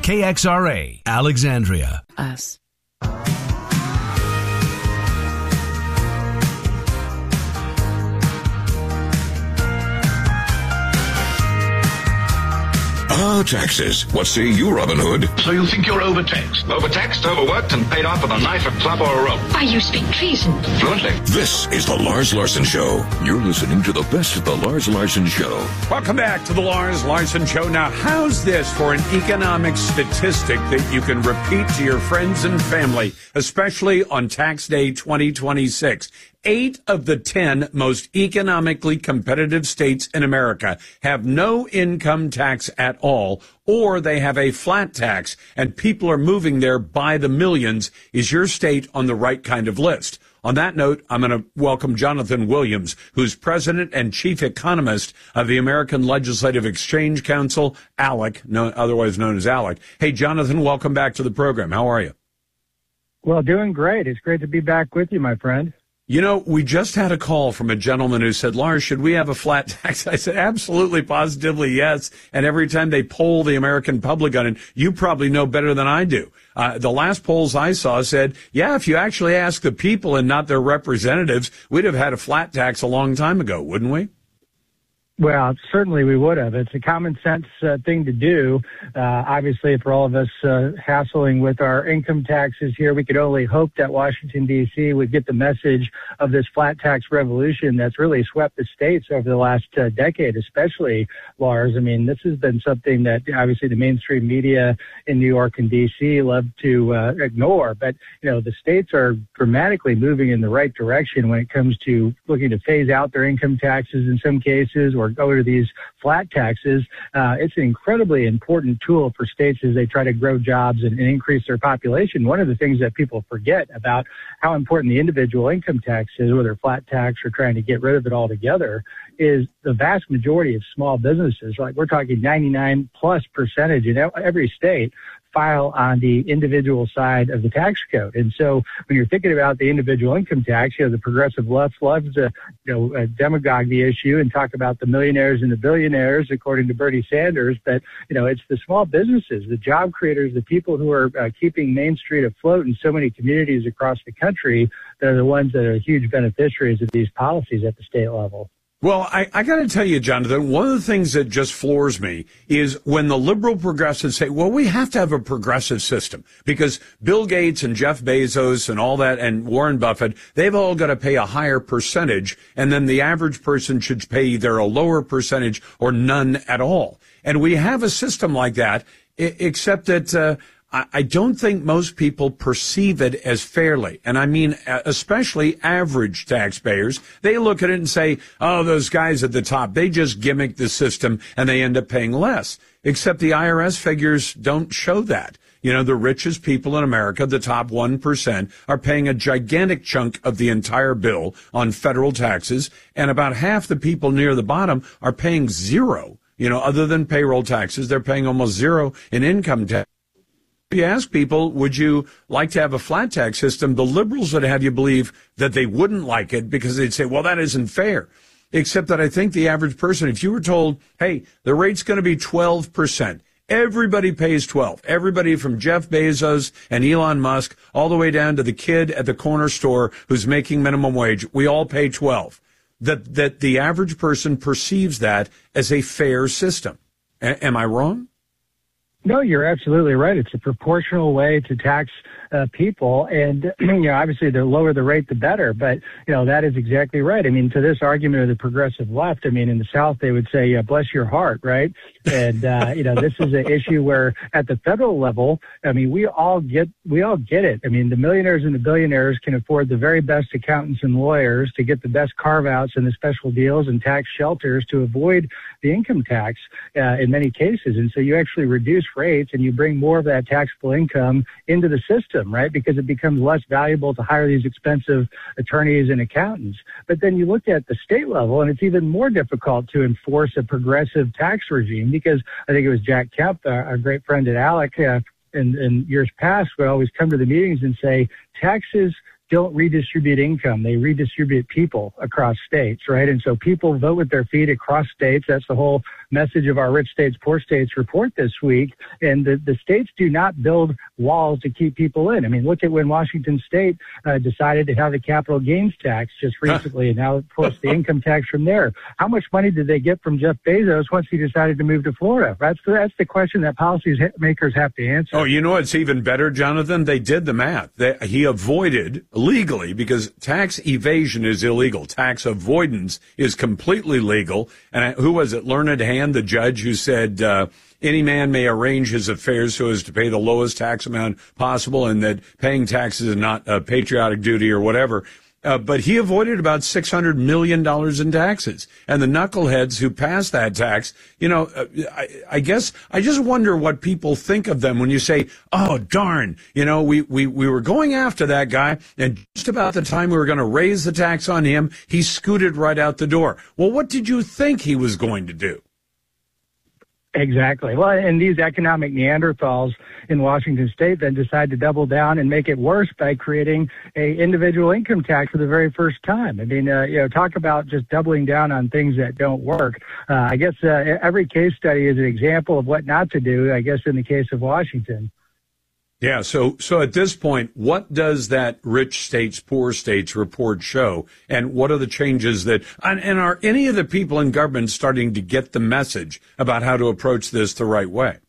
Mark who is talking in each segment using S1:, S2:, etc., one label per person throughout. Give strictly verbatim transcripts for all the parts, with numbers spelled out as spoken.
S1: K X R A, Alexandria.
S2: Us.
S3: Ah, taxes. What say you, Robin Hood?
S4: So you think you're overtaxed?
S5: Overtaxed, overworked, and paid off with a knife, a club, or a rope.
S6: Why, you speak treason.
S5: Fluently.
S3: This is the Lars Larson Show. You're listening to the best of the Lars Larson Show.
S7: Welcome back to the Lars Larson Show. Now, how's this for an economic statistic that you can repeat to your friends and family, especially on tax day twenty twenty-six? Eight of the ten most economically competitive states in America have no income tax at all, or they have a flat tax, and people are moving there by the millions. Is your state on the right kind of list? On that note, I'm going to welcome Jonathan Williams, who's president and chief economist of the American Legislative Exchange Council, ALEC, no, otherwise known as ALEC. Hey, Jonathan, welcome back to the program. How are you?
S8: Well, doing great. It's great to be back with you, my friend.
S7: You know, we just had a call from a gentleman who said, Lars, should we have a flat tax? I said, absolutely, positively, yes. And every time they poll the American public on it, you probably know better than I do. Uh, the last polls I saw said, yeah, if you actually ask the people and not their representatives, we'd have had a flat tax a long time ago, wouldn't we?
S8: Well, certainly we would have. It's a common sense uh, thing to do. Uh, obviously, for all of us uh, hassling with our income taxes here, we could only hope that Washington, D C would get the message of this flat tax revolution that's really swept the states over the last uh, decade, especially, Lars. I mean, this has been something that obviously the mainstream media in New York and D C love to uh, ignore. But, you know, the states are dramatically moving in the right direction when it comes to looking to phase out their income taxes in some cases, or go to these flat taxes. Uh, it's an incredibly important tool for states as they try to grow jobs and, and increase their population. One of the things that people forget about how important the individual income tax is, whether flat tax or trying to get rid of it altogether, is the vast majority of small businesses, like we're talking ninety-nine plus percentage in every state, file on the individual side of the tax code. And so when you're thinking about the individual income tax, you know, the progressive left loves to, you know, uh, demagogue the issue and talk about the millionaires and the billionaires, according to Bernie Sanders. But, you know, it's the small businesses, the job creators, the people who are uh, keeping Main Street afloat in so many communities across the country that are the ones that are huge beneficiaries of these policies at the state level.
S7: Well, I, I got to tell you, Jonathan, one of the things that just floors me is when the liberal progressives say, well, we have to have a progressive system because Bill Gates and Jeff Bezos and all that and Warren Buffett, they've all got to pay a higher percentage, and then the average person should pay either a lower percentage or none at all. And we have a system like that, except that uh, I don't think most people perceive it as fairly. And I mean, especially average taxpayers. They look at it and say, oh, those guys at the top, they just gimmick the system and they end up paying less. Except the I R S figures don't show that. You know, the richest people in America, the top one percent, are paying a gigantic chunk of the entire bill on federal taxes. And about half the people near the bottom are paying zero. You know, other than payroll taxes, they're paying almost zero in income tax. If you ask people, would you like to have a flat tax system, the liberals would have you believe that they wouldn't like it because they'd say, well, that isn't fair. Except that I think the average person, if you were told, hey, the rate's going to be twelve percent, everybody pays twelve. Everybody from Jeff Bezos and Elon Musk all the way down to the kid at the corner store who's making minimum wage, we all pay twelve. That, that the average person perceives that as a fair system. A- am I wrong?
S8: No, you're absolutely right. It's a proportional way to tax uh, people. And, you know, obviously the lower the rate, the better. But, you know, that is exactly right. I mean, to this argument of the progressive left, I mean, in the South, they would say, uh, bless your heart, right? And, uh, you know, this is an issue where at the federal level, I mean, we all get, we all get it. I mean, the millionaires and the billionaires can afford the very best accountants and lawyers to get the best carve outs and the special deals and tax shelters to avoid the income tax, uh, in many cases. And so you actually reduce rates and you bring more of that taxable income into the system, right? Because it becomes less valuable to hire these expensive attorneys and accountants. But then you look at the state level and it's even more difficult to enforce a progressive tax regime because I think it was Jack Kemp, our great friend at ALEC, uh, in, in years past would always come to the meetings and say taxes don't redistribute income. They redistribute people across states, right? And so people vote with their feet across states. That's the whole message of our Rich States, Poor States report this week. And the, the states do not build walls to keep people in. I mean, look at when Washington State uh, decided to have the capital gains tax just recently, and now, of course, the income tax from there. How much money did they get from Jeff Bezos once he decided to move to Florida? That's the, that's the question that policymakers have to answer.
S7: Oh, you know what's even better, Jonathan? They did the math. They, he avoided legally, because tax evasion is illegal. Tax avoidance is completely legal. And who was it? Learned Hand, the judge, who said uh, any man may arrange his affairs so as to pay the lowest tax amount possible, and that paying taxes is not a patriotic duty or whatever. Uh, but he avoided about six hundred million dollars in taxes. And the knuckleheads who passed that tax, you know, uh, I, I guess I just wonder what people think of them when you say, oh, darn, you know, we, we, we were going after that guy, and just about the time we were going to raise the tax on him, he scooted right out the door. Well, what did you think he was going to do?
S8: Exactly. Well, and these economic Neanderthals in Washington State then decide to double down and make it worse by creating a individual income tax for the very first time. I mean, uh, you know, talk about just doubling down on things that don't work. Uh, I guess uh, every case study is an example of what not to do, I guess, in the case of Washington.
S7: Yeah, so so at this point, what does that Rich States, Poor States report show? And what are the changes that, and, and are any of the people in government starting to get the message about how to approach this the right way?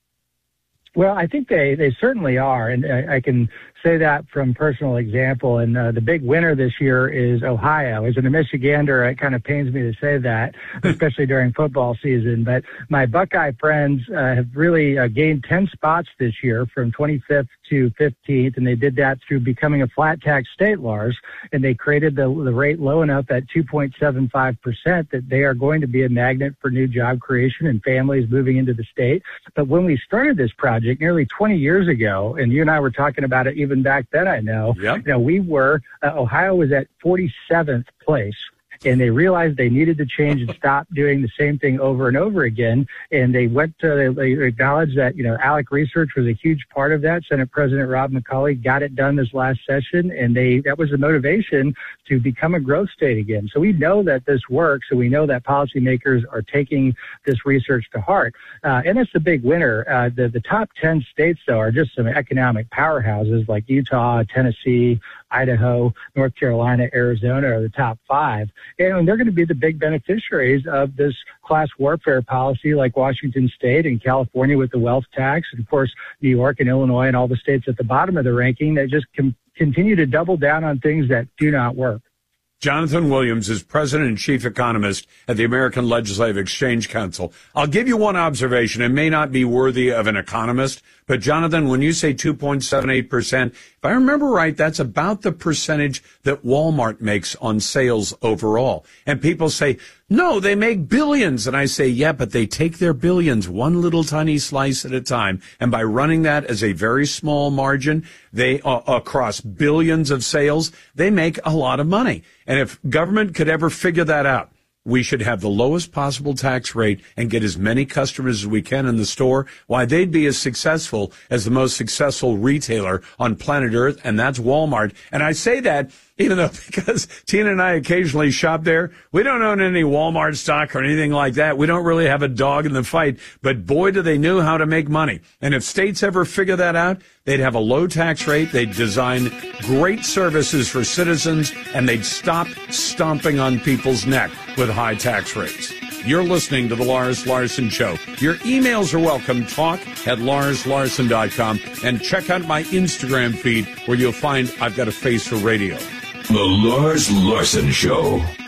S8: Well, I think they, they certainly are, and I, I can say that from personal example. And uh, the big winner this year is Ohio. As a Michigander, it kind of pains me to say that, especially during football season. But my Buckeye friends uh, have really uh, gained ten spots this year, from twenty-fifth to fifteenth, and they did that through becoming a flat tax state, Lars. And they created the, the rate low enough at two point seven five percent that they are going to be a magnet for new job creation and families moving into the state. But when we started this project nearly twenty years ago, and you and I were talking about it even back then, I know,
S7: yep.
S8: you know, we were, uh, Ohio was at forty-seventh place. And they realized they needed to change and stop doing the same thing over and over again. And they went to, they acknowledged that, you know, ALEC research was a huge part of that. Senate President Rob McCauley got it done this last session. And they, that was the motivation to become a growth state again. So we know that this works. And we know that policymakers are taking this research to heart. Uh, and it's the big winner. Uh, the, the top ten states, though, are just some economic powerhouses like Utah, Tennessee, Idaho, North Carolina, Arizona are the top five. And they're going to be the big beneficiaries of this class warfare policy, like Washington State and California with the wealth tax, and of course, New York and Illinois and all the states at the bottom of the ranking that just com- continue to double down on things that do not work.
S7: Jonathan Williams is president and chief economist at the American Legislative Exchange Council. I'll give you one observation. It may not be worthy of an economist, but Jonathan, when you say two point seven eight percent, if I remember right, that's about the percentage that Walmart makes on sales overall. And people say, no, they make billions. And I say, yeah, but they take their billions one little tiny slice at a time. And by running that as a very small margin, they uh, across billions of sales, they make a lot of money. And if government could ever figure that out, we should have the lowest possible tax rate and get as many customers as we can in the store. Why, they'd be as successful as the most successful retailer on planet Earth, and that's Walmart. And I say that even though, because Tina and I occasionally shop there, we don't own any Walmart stock or anything like that. We don't really have a dog in the fight, but boy, do they know how to make money. And if states ever figure that out, they'd have a low tax rate, they'd design great services for citizens, and they'd stop stomping on people's neck with high tax rates. You're listening to The Lars Larson Show. Your emails are welcome, talk at lars larson dot com, and check out my Instagram feed where you'll find I've got a face for radio.
S3: The Lars Larson Show.